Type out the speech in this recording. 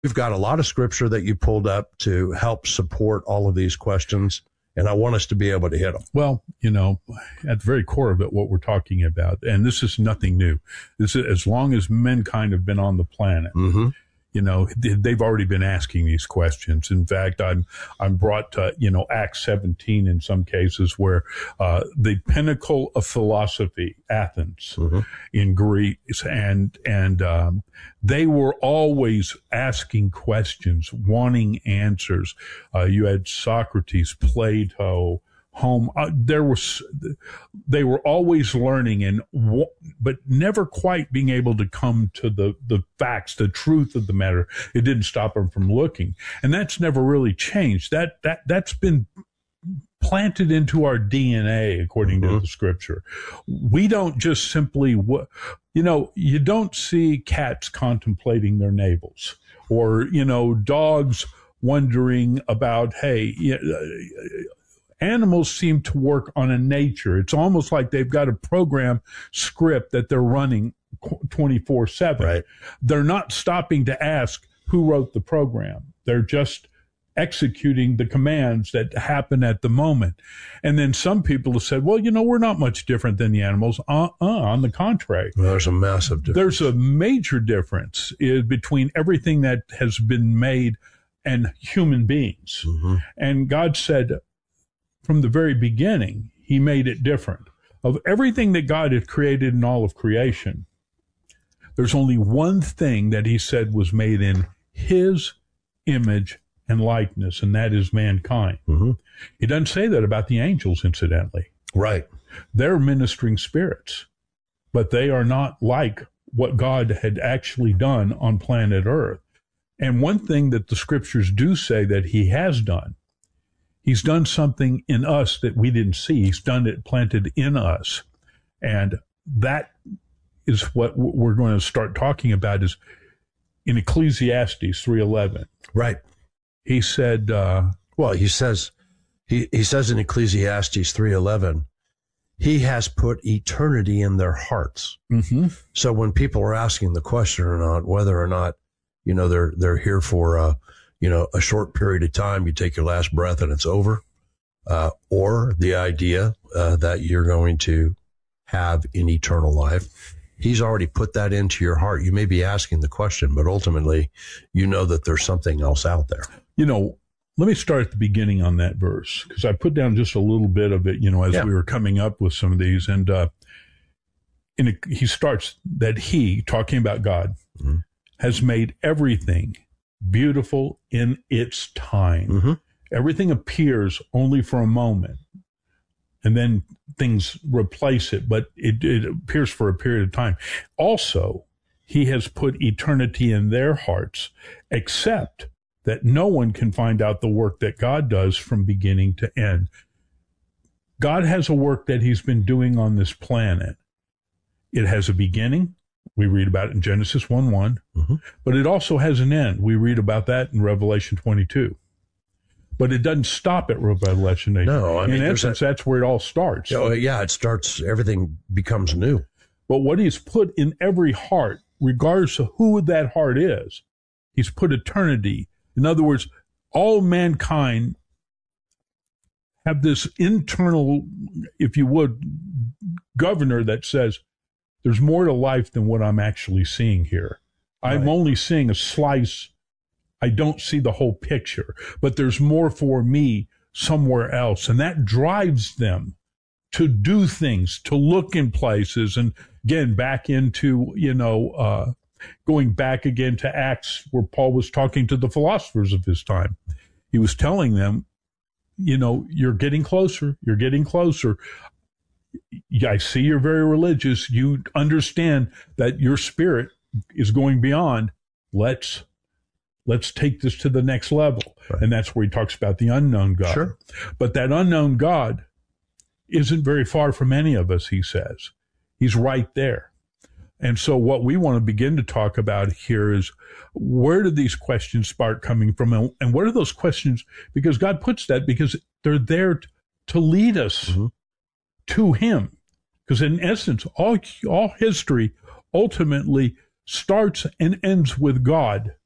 We've got a lot of scripture that you pulled up to help support all of these questions, and I want us to be able to hit them. Well, at the very core of it, what we're talking about, and this is nothing new. This is as long as mankind have been on the planet. Mm-hmm. They've already been asking these questions. In fact, I'm brought to, Acts 17 in some cases where, the pinnacle of philosophy, Athens, mm-hmm. in Greece, and they were always asking questions, wanting answers. You had Socrates, Plato, they were always learning but never quite being able to come to the facts, the truth of the matter. It didn't stop them from looking. And that's never really changed. That's been planted into our DNA, according mm-hmm. to the scripture. We don't just simply, you don't see cats contemplating their navels or, dogs wondering about, hey, animals seem to work on a nature. It's almost like they've got a program script that they're running 24/7. Right. They're not stopping to ask who wrote the program. They're just executing the commands that happen at the moment. And then some people have said, well, we're not much different than the animals. On the contrary. Well, there's a massive difference. There's a major difference between everything that has been made and human beings. Mm-hmm. And God said, from the very beginning, he made it different. Of everything that God had created in all of creation, there's only one thing that he said was made in his image and likeness, and that is mankind. Mm-hmm. He doesn't say that about the angels, incidentally. Right. They're ministering spirits, but they are not like what God had actually done on planet Earth. And one thing that the scriptures do say that he has done, he's done something in us that we didn't see. He's done it planted in us. And that is what we're going to start talking about is in Ecclesiastes 3:11. Right. He said, he says in Ecclesiastes 3:11, he has put eternity in their hearts. mm-hmm. So when people are asking the question or not, whether or not, they're here for, a short period of time, you take your last breath and it's over, or the idea that you're going to have an eternal life. He's already put that into your heart. You may be asking the question, but ultimately, that there's something else out there. Let me start at the beginning on that verse, because I put down just a little bit of it, as we were coming up with some of these. And he starts that he, talking about God, mm-hmm. has made everything beautiful in its time. Mm-hmm. Everything appears only for a moment, and then things replace it, but it appears for a period of time. Also, he has put eternity in their hearts, except that no one can find out the work that God does from beginning to end. God has a work that he's been doing on this planet. It has a beginning. We read about it in Genesis 1:1, mm-hmm. but it also has an end. We read about that in Revelation 22. But it doesn't stop at Revelation 8. No, in essence, that's where it all starts. It starts, everything becomes new. But what he's put in every heart, regardless of who that heart is, he's put eternity. In other words, all mankind have this internal, if you would, governor that says, there's more to life than what I'm actually seeing here. Right. I'm only seeing a slice. I don't see the whole picture, but there's more for me somewhere else. And that drives them to do things, to look in places. And again, back into, going back again to Acts, where Paul was talking to the philosophers of his time. He was telling them, you're getting closer. You're getting closer. I see you're very religious. You understand that your spirit is going beyond. Let's take this to the next level. Right. And that's where he talks about the unknown God. Sure. But that unknown God isn't very far from any of us, he says. He's right there. And so what we want to begin to talk about here is, where do these questions start coming from? And what are those questions? Because God puts that because they're there to lead us mm-hmm. to him. Because in essence, all history ultimately starts and ends with God.